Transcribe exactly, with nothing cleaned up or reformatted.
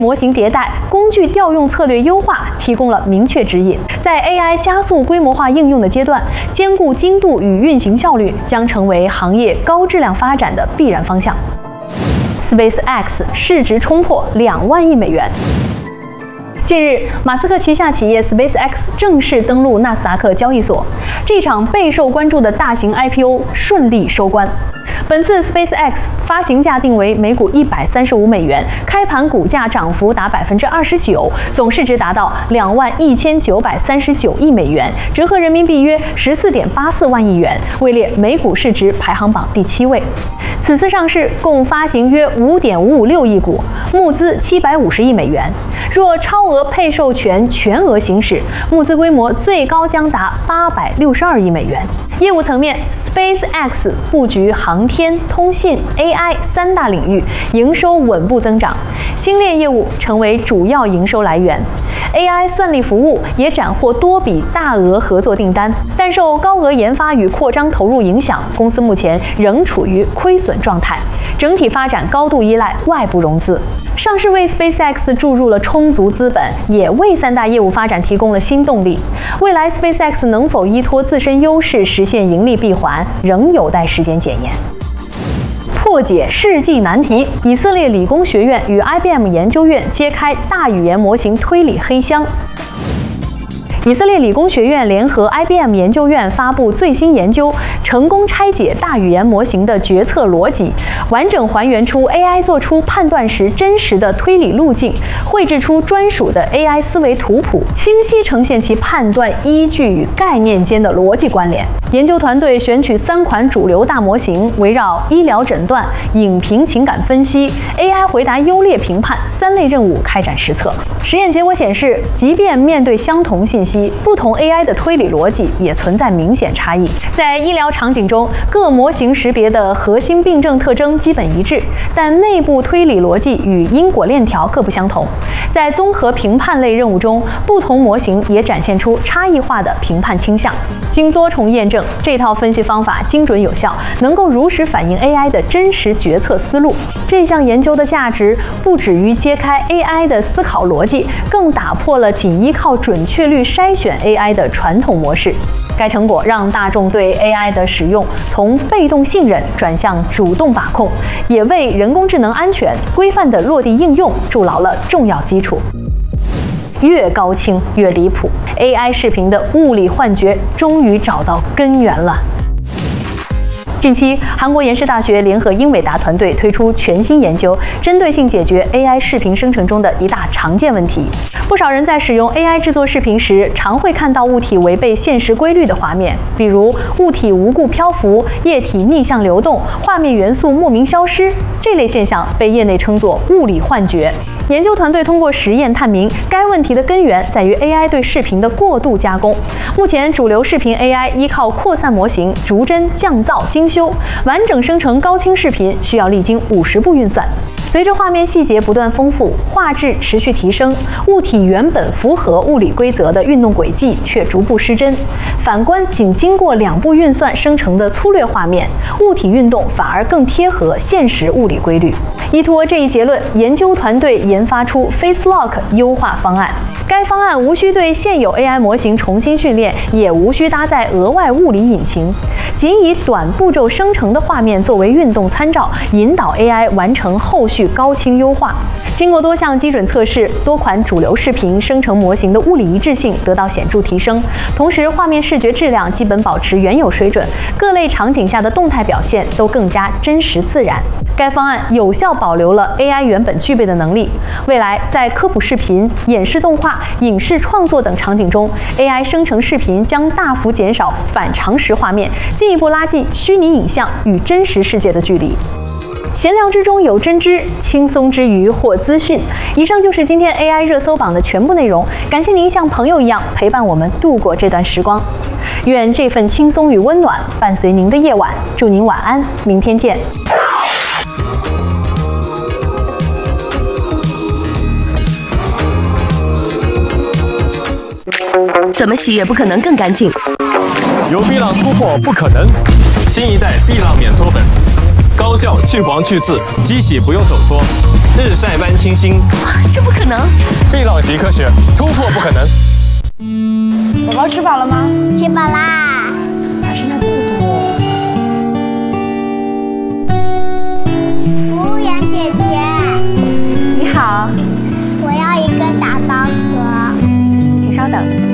模型迭代、工具调用策略优化提供了明确指引。在 A I 加速规模化应用的阶段，兼顾精度与运行效率将成为行业高质量发展的必然方向。SpaceX 市值冲破两万亿美元。近日，马斯克旗下企业 SpaceX 正式登陆纳斯达克交易所，这场备受关注的大型 I P O 顺利收官。本次 SpaceX 发行价定为每股一百三十五美元，开盘股价涨幅达百分之二十九，总市值达到两万一千九百三十九亿美元，折合人民币约十四点八四万亿元，位列每股市值排行榜第七位。此次上市共发行约五点五五六亿股，募资七百五十亿美元。若超额配售权全额行使，募资规模最高将达八百六十二亿美元。业务层面 ，SpaceX 布局航天、通信、A I 三大领域，营收稳步增长，星链业务成为主要营收来源。A I 算力服务也斩获多笔大额合作订单，但受高额研发与扩张投入影响，公司目前仍处于亏损状态，整体发展高度依赖外部融资。上市为 SpaceX 注入了充足资本，也为三大业务发展提供了新动力。未来 SpaceX 能否依托自身优势实现盈利闭环，仍有待时间检验。破解世纪难题，以色列理工学院与 I B M 研究院揭开大语言模型推理黑箱。以色列理工学院联合 I B M 研究院发布最新研究，成功拆解大语言模型的决策逻辑，完整还原出 A I 做出判断时真实的推理路径，绘制出专属的 A I 思维图谱，清晰呈现其判断依据与概念间的逻辑关联。研究团队选取三款主流大模型，围绕医疗诊断、影评情感分析、A I 回答优劣评判三类任务开展实测。实验结果显示，即便面对相同信息，不同 A I 的推理逻辑也存在明显差异。在医疗场景中，各模型识别的核心病症特征基本一致，但内部推理逻辑与因果链条各不相同。在综合评判类任务中，不同模型也展现出差异化的评判倾向。经多重验证，这套分析方法精准有效，能够如实反映 A I 的真实决策思路。这项研究的价值不止于揭开 A I 的思考逻辑，更打破了仅依靠准确率筛选 A I 的传统模式。该成果让大众对 A I 的使用从被动信任转向主动把控，也为人工智能安全规范的落地应用筑牢了重要基础。越高清越离谱 ，A I 视频的物理幻觉终于找到根源了。近期，韩国延世大学联合英伟达团队推出全新研究，针对性解决 A I 视频生成中的一大常见问题。不少人在使用 A I 制作视频时，常会看到物体违背现实规律的画面，比如物体无故漂浮、液体逆向流动、画面元素莫名消失。这类现象被业内称作物理幻觉。研究团队通过实验探明，该问题的根源在于 A I 对视频的过度加工。目前，主流视频 A I 依靠扩散模型逐帧、降噪、精修，完整生成高清视频需要历经五十步运算。随着画面细节不断丰富，画质持续提升，物体原本符合物理规则的运动轨迹却逐步失真。反观仅经过两步运算生成的粗略画面，物体运动反而更贴合现实物理规律。依托这一结论，研究团队研发出 Face Lock 优化方案。该方案无需对现有 A I 模型重新训练，也无需搭载额外物理引擎，仅以短步骤生成的画面作为运动参照，引导 A I 完成后续高清优化。经过多项基准测试，多款主流视频生成模型的物理一致性得到显著提升，同时画面视觉质量基本保持原有水准，各类场景下的动态表现都更加真实自然。该方案有效保留了 A I 原本具备的能力，未来在科普视频、演示动画、影视创作等场景中 ，A I 生成视频将大幅减少反常识画面，进一步拉近虚拟影像与真实世界的距离。闲聊之中有真知，轻松之余获资讯。以上就是今天 A I 热搜榜的全部内容，感谢您像朋友一样陪伴我们度过这段时光。愿这份轻松与温暖伴随您的夜晚，祝您晚安，明天见。 怎么洗也不可能更干净。 有碧浪突破不可能，新一代碧浪免搓粉。 高效去黄去渍，机洗不用手搓，日晒般清新。 这不可能！ 碧朗习科学，突破不可能。 宝宝吃饱了吗？ 吃饱啦。 还剩下这么多。 服务员姐姐， 你好， 我要一个打包盒。 请稍等。